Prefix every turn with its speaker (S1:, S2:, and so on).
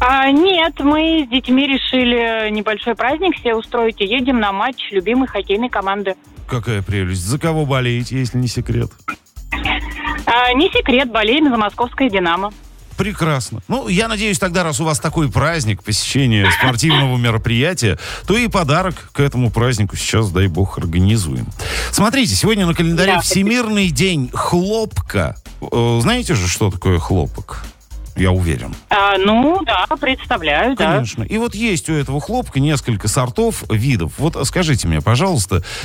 S1: Нет, мы с детьми решили небольшой праздник себе устроить и едем на матч любимой хоккейной команды.
S2: Какая прелесть. За кого болеете, если не секрет?
S1: Не секрет, болеем за московское «Динамо».
S2: Прекрасно. Ну, я надеюсь, тогда, раз у вас такой праздник, посещение спортивного мероприятия, то и подарок к этому празднику сейчас, дай бог, организуем. Смотрите, сегодня на календаре Всемирный день хлопка. Знаете же, что такое хлопок? Я уверен.
S1: Да, представляю, да.
S2: Конечно. И вот есть у этого хлопка несколько сортов, видов. Вот скажите мне, пожалуйста,